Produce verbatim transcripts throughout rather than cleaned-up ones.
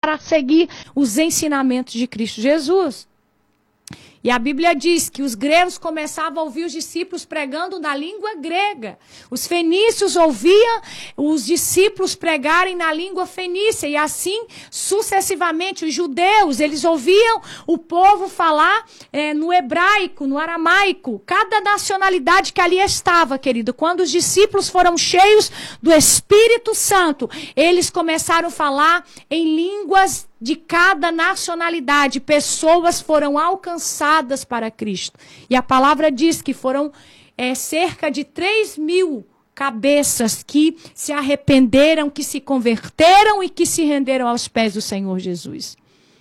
para seguir os ensinamentos de Cristo Jesus. E a Bíblia diz que os gregos começavam a ouvir os discípulos pregando na língua grega. Os fenícios ouviam os discípulos pregarem na língua fenícia. E assim, sucessivamente, os judeus, eles ouviam o povo falar é, no hebraico, no aramaico. Cada nacionalidade que ali estava, querido. Quando os discípulos foram cheios do Espírito Santo, eles começaram a falar em línguas de cada nacionalidade. Pessoas foram alcançadas para Cristo. E a palavra diz que foram é, cerca de três mil cabeças que se arrependeram, que se converteram e que se renderam aos pés do Senhor Jesus.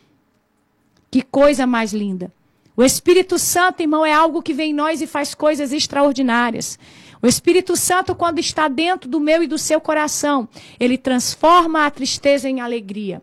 Que coisa mais linda. O Espírito Santo, irmão, é algo que vem em nós e faz coisas extraordinárias. O Espírito Santo, quando está dentro do meu e do seu coração, ele transforma a tristeza em alegria.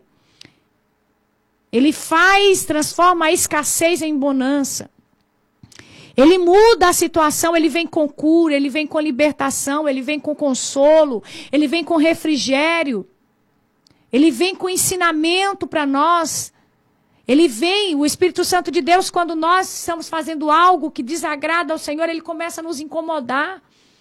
Ele faz, transforma a escassez em bonança. Ele muda a situação, ele vem com cura, ele vem com libertação, ele vem com consolo, ele vem com refrigério. Ele vem com ensinamento para nós. Ele vem, o Espírito Santo de Deus, quando nós estamos fazendo algo que desagrada ao Senhor, ele começa a nos incomodar.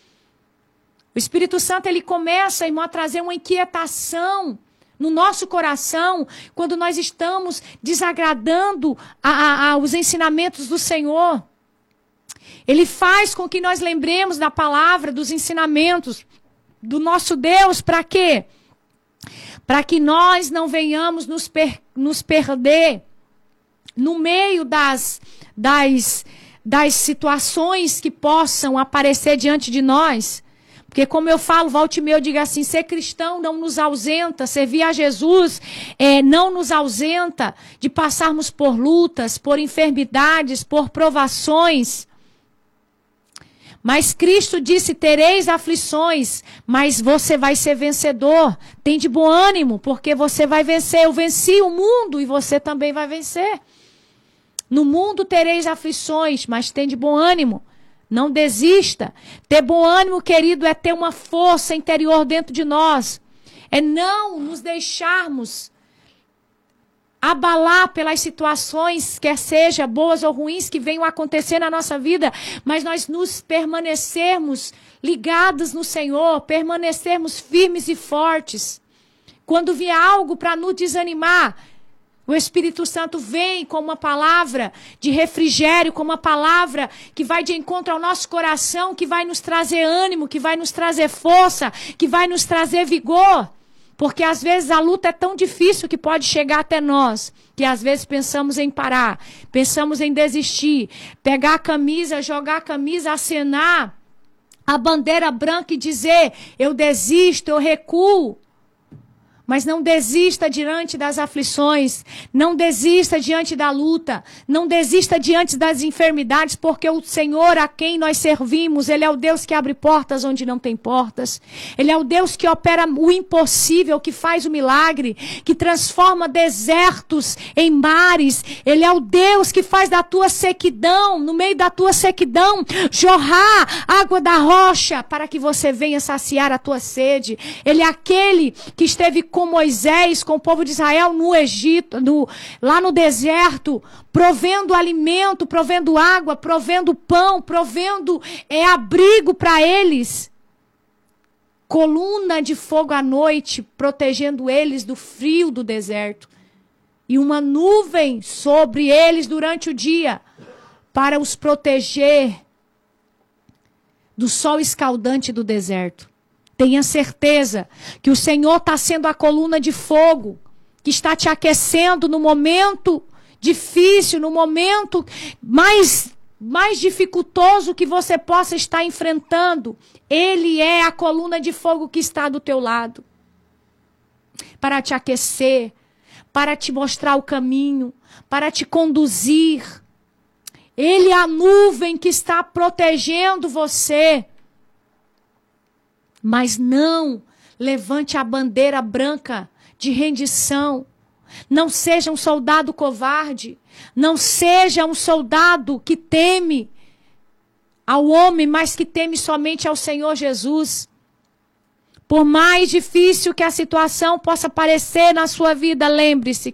O Espírito Santo, ele começa, irmão, a trazer uma inquietação no nosso coração, quando nós estamos desagradando a, a, a, os ensinamentos do Senhor. Ele faz com que nós lembremos da palavra, dos ensinamentos do nosso Deus. Para quê? Para que nós não venhamos nos, per, nos perder no meio das, das, das situações que possam aparecer diante de nós. Porque como eu falo, volte e meia, eu digo assim, ser cristão não nos ausenta, servir a Jesus é, não nos ausenta de passarmos por lutas, por enfermidades, por provações. Mas Cristo disse, tereis aflições, mas você vai ser vencedor. Tem de bom ânimo, porque você vai vencer. Eu venci o mundo e você também vai vencer. No mundo tereis aflições, mas tem de bom ânimo. Não desista. Ter bom ânimo, querido, é ter uma força interior dentro de nós. É não nos deixarmos abalar pelas situações, quer seja boas ou ruins, que venham a acontecer na nossa vida, mas nós nos permanecermos ligados no Senhor, permanecermos firmes e fortes. Quando vier algo para nos desanimar, o Espírito Santo vem com uma palavra de refrigério, com uma palavra que vai de encontro ao nosso coração, que vai nos trazer ânimo, que vai nos trazer força, que vai nos trazer vigor. Porque às vezes a luta é tão difícil que pode chegar até nós, que às vezes pensamos em parar, pensamos em desistir, pegar a camisa, jogar a camisa, acenar a bandeira branca e dizer, eu desisto, eu recuo. Mas não desista diante das aflições, não desista diante da luta, não desista diante das enfermidades, porque o Senhor a quem nós servimos, Ele é o Deus que abre portas onde não tem portas. Ele é o Deus que opera o impossível, que faz o milagre, que transforma desertos em mares. Ele é o Deus que faz da tua sequidão, no meio da tua sequidão, jorrar água da rocha, para que você venha saciar a tua sede. Ele é aquele que esteve com Moisés, com o povo de Israel no Egito, no, lá no deserto, provendo alimento, provendo água, provendo pão, provendo é, abrigo para eles. Coluna de fogo à noite, protegendo eles do frio do deserto. E uma nuvem sobre eles durante o dia, para os proteger do sol escaldante do deserto. Tenha certeza que o Senhor está sendo a coluna de fogo, que está te aquecendo no momento difícil, no momento mais, mais dificultoso que você possa estar enfrentando. Ele é a coluna de fogo que está do teu lado, para te aquecer, para te mostrar o caminho, para te conduzir. Ele é a nuvem que está protegendo você. Mas não levante a bandeira branca de rendição. Não seja um soldado covarde. Não seja um soldado que teme ao homem, mas que teme somente ao Senhor Jesus. Por mais difícil que a situação possa parecer na sua vida, lembre-se